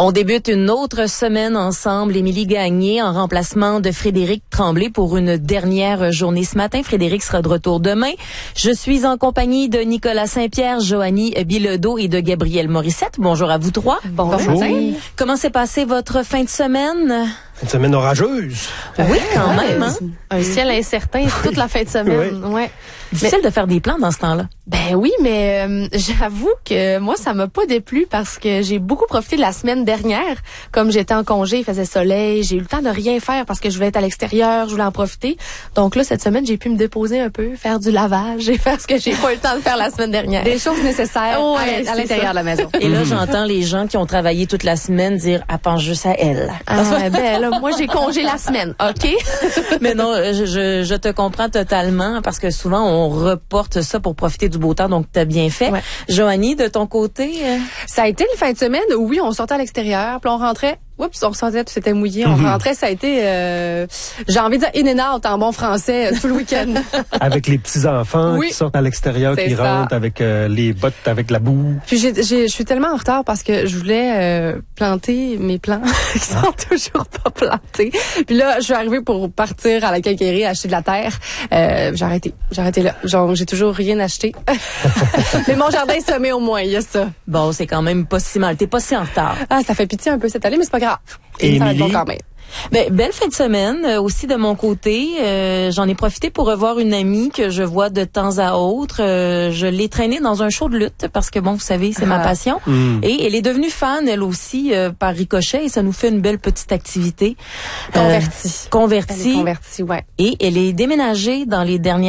On débute une autre semaine ensemble. Émilie Gagné en remplacement de Frédéric Tremblay pour une dernière journée ce matin. Frédéric sera de retour demain. Je suis en compagnie de Nicolas Saint-Pierre, Joanie Bilodeau et de Gabrielle Morissette. Bonjour à vous trois. Bonjour. Comment s'est passée votre fin de semaine? Une semaine orageuse. Oui, quand même. Hein? Un ciel incertain toute la fin de semaine. Oui. Ouais. Difficile de faire des plans dans ce temps-là. Ben oui, mais j'avoue que moi, ça m'a pas déplu parce que j'ai beaucoup profité de la semaine dernière. Comme j'étais en congé, il faisait soleil, j'ai eu le temps de rien faire parce que je voulais être à l'extérieur, je voulais en profiter. Donc là, cette semaine, j'ai pu me déposer un peu, faire du lavage et faire ce que j'ai pas eu le temps de faire la semaine dernière. Des choses nécessaires à l'intérieur de la maison. Et là, j'entends les gens qui ont travaillé toute la semaine dire « Elle pense juste à elle ». Ben là, moi, j'ai congé la semaine, OK? Mais non, je te comprends totalement parce que souvent, on reporte ça pour profiter du beau temps, donc t'as bien fait. Ouais. Joanie, de ton côté? Ça a été une fin de semaine où, oui, on sortait à l'extérieur, puis on rentrait. Oups, on ressentait, tout s'était mouillé. On rentrait, ça a été, j'ai envie de dire in and out en bon français, tout le week-end. Avec les petits-enfants Oui. qui sortent à l'extérieur, C'est qui ça. rentrent avec les bottes, avec la boue. Puis je suis tellement en retard parce que je voulais planter mes plants qui sont toujours pas plantés. Puis là, je suis arrivée pour partir à la quincaillerie acheter de la terre. J'ai arrêté là. Genre, j'ai toujours rien acheté. Mais mon jardin est semé au moins, il y a ça. Bon, c'est quand même pas si mal. T'es pas si en retard. Ah, ça fait pitié un peu cette année, mais c'est pas grave. Et ça va être bon Émilie? quand même. Ben, belle fin de semaine aussi de mon côté. J'en ai profité pour revoir une amie que je vois de temps à autre. Je l'ai traînée dans un show de lutte parce que bon, vous savez, c'est ma passion. Et elle est devenue fan, elle aussi, par ricochet et ça nous fait une belle petite activité. Convertie. Convertie. Elle est convertie, ouais. Et elle est déménagée dans les dernières